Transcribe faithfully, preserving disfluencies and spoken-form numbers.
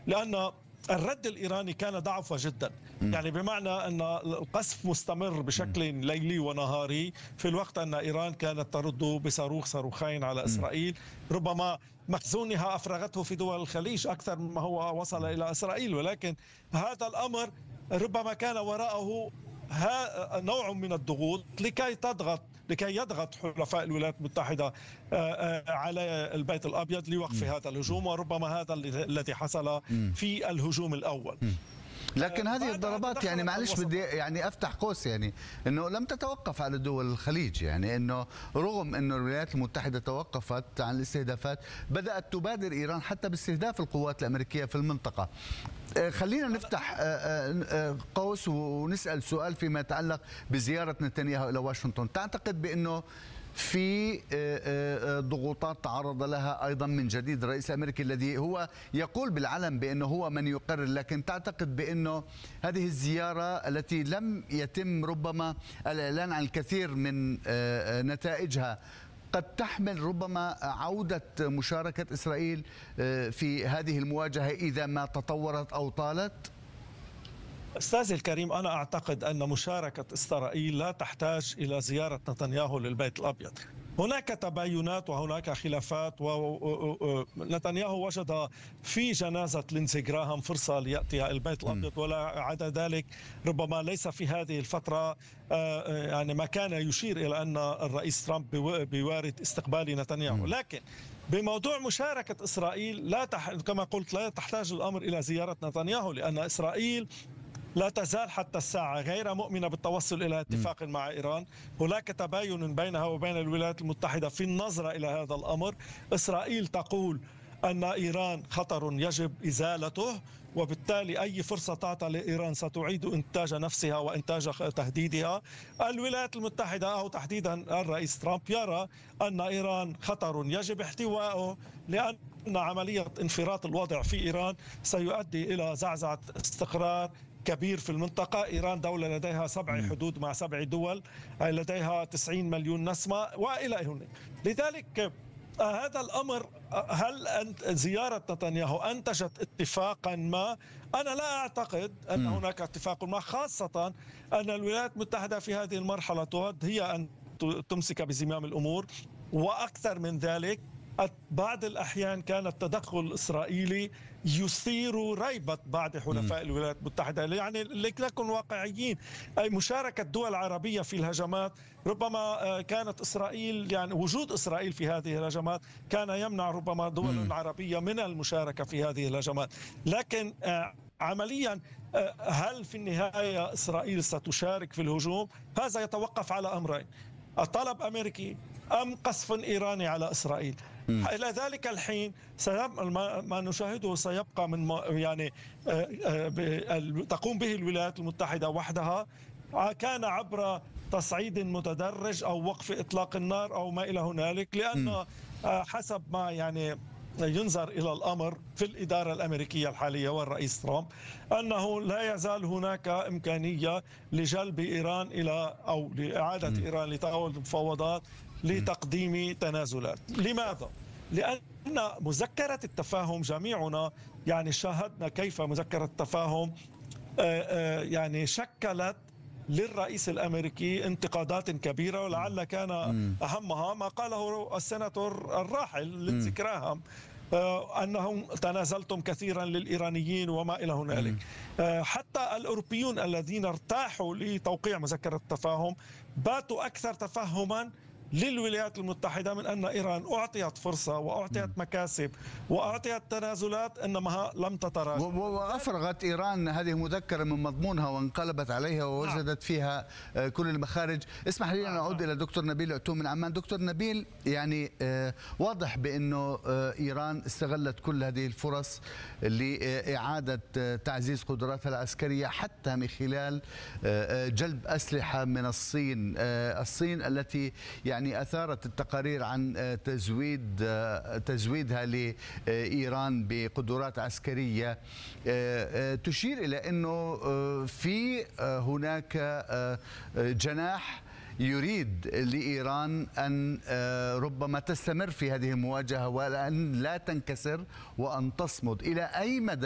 لأن الرد الإيراني كان ضعف جدا، يعني بمعنى أن القصف مستمر بشكل ليلي ونهاري، في الوقت أن إيران كانت ترد بصاروخ صاروخين على إسرائيل، ربما مخزونها أفرغته في دول الخليج أكثر مما هو وصل إلى إسرائيل، ولكن هذا الأمر ربما كان وراءه نوع من الضغوط لكي تضغط لكي يضغط حلفاء الولايات المتحدة على البيت الأبيض لوقف هذا الهجوم، وربما هذا الذي حصل في الهجوم الأول. لكن هذه الضربات يعني معلش بدي يعني افتح قوس، يعني انه لم تتوقف على دول الخليج، يعني انه رغم انه الولايات المتحده توقفت عن الاستهدافات بدات تبادر ايران حتى باستهداف القوات الامريكيه في المنطقه. خلينا نفتح قوس ونسال سؤال فيما يتعلق بزياره نتنياهو الى واشنطن. تعتقد بانه في ضغوطات تعرض لها أيضا من جديد الرئيس الأمريكي الذي هو يقول بالعلن بأنه هو من يقرر، لكن تعتقد بأنه هذه الزيارة التي لم يتم ربما الإعلان عن الكثير من نتائجها قد تحمل ربما عودة مشاركة إسرائيل في هذه المواجهة إذا ما تطورت أو طالت؟ أستاذي الكريم، أنا أعتقد أن مشاركة إسرائيل لا تحتاج إلى زيارة نتنياهو للبيت الأبيض. هناك تباينات وهناك خلافات، ونتنياهو وجد في جنازة لينسي جراهام فرصة ليأتي البيت الأبيض، ولا عدا ذلك ربما ليس في هذه الفترة يعني ما كان يشير إلى أن الرئيس ترامب بيوارد استقبال نتنياهو. لكن بموضوع مشاركة إسرائيل لا تح... كما قلت لا تحتاج الأمر إلى زيارة نتنياهو، لأن إسرائيل لا تزال حتى الساعة غير مؤمنة بالتوصل إلى اتفاق مع إيران. هناك تباين بينها وبين الولايات المتحدة في النظرة إلى هذا الأمر. إسرائيل تقول أن إيران خطر يجب إزالته، وبالتالي أي فرصة تعطى لإيران ستعيد إنتاج نفسها وإنتاج تهديدها. الولايات المتحدة أو تحديدا الرئيس ترامب يرى أن إيران خطر يجب احتوائه، لأن عملية انفراط الوضع في إيران سيؤدي إلى زعزعة استقرار كبير في المنطقة. إيران دولة لديها سبع حدود مع سبع دول، لديها تسعين مليون نسمة وإلى هنا. لذلك هذا الأمر، هل أنت زيارة نتنياهو أنتجت اتفاقا ما؟ أنا لا أعتقد أن هناك اتفاق ما، خاصة أن الولايات المتحدة في هذه المرحلة تود هي أن تمسك بزمام الأمور، وأكثر من ذلك بعض الأحيان كان التدخل الإسرائيلي يثير ريبة بعض حلفاء الولايات المتحدة. يعني لنكن واقعيين، أي مشاركة دول عربية في الهجمات ربما كانت إسرائيل، يعني وجود إسرائيل في هذه الهجمات كان يمنع ربما دول عربية من المشاركة في هذه الهجمات. لكن عمليا هل في النهاية إسرائيل ستشارك في الهجوم؟ هذا يتوقف على أمرين: الطلب أمريكي أم قصف إيراني على إسرائيل. م. إلى ذلك الحين ما نشاهده سيبقى من يعني تقوم به الولايات المتحدة وحدها، كان عبر تصعيد متدرج أو وقف إطلاق النار أو ما إلى هنالك، لأن حسب ما يعني ينظر إلى الأمر في الإدارة الأمريكية الحالية والرئيس ترامب أنه لا يزال هناك إمكانية لجلب إيران إلى أو لإعادة إيران لتناول المفاوضات لتقديم تنازلات. لماذا؟ لأن مذكرة التفاهم جميعنا يعني شاهدنا كيف مذكرة التفاهم يعني شكلت للرئيس الأمريكي انتقادات كبيرة، ولعل كان أهمها ما قاله السيناتور الراحل لينسي جراهام أنهم تنازلتم كثيرا للإيرانيين وما إلى هنالك. حتى الأوروبيون الذين ارتاحوا لتوقيع مذكرة التفاهم باتوا أكثر تفهما للولايات المتحدة من أن إيران أعطيت فرصة وأعطيت مكاسب وأعطيت تنازلات، إنما لم تتراجع. وأفرغت إيران هذه المذكرة من مضمونها وانقلبت عليها ووجدت فيها كل المخارج. اسمح لي أن أعود إلى دكتور نبيل عتوم من عمان. دكتور نبيل، يعني واضح بأنه إيران استغلت كل هذه الفرص لإعادة تعزيز قدراتها العسكرية حتى من خلال جلب أسلحة من الصين. الصين التي يعني يعني أثارت التقارير عن تزويد تزويدها لإيران بقدرات عسكرية تشير إلى أنه في هناك جناح يريد لإيران أن ربما تستمر في هذه المواجهة وأن لا تنكسر وأن تصمد. إلى أي مدى